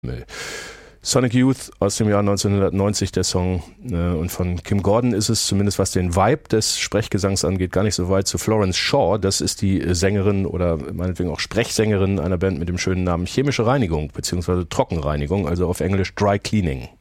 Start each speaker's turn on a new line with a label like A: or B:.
A: Müll. Sonic Youth aus dem Jahr 1990, der Song. Und von Kim Gordon ist es, zumindest was den Vibe des Sprechgesangs angeht, gar nicht so weit zu Florence Shaw. Das ist die Sängerin oder meinetwegen auch Sprechsängerin einer Band mit dem schönen Namen Chemische Reinigung bzw. Trockenreinigung, also auf Englisch Dry Cleaning.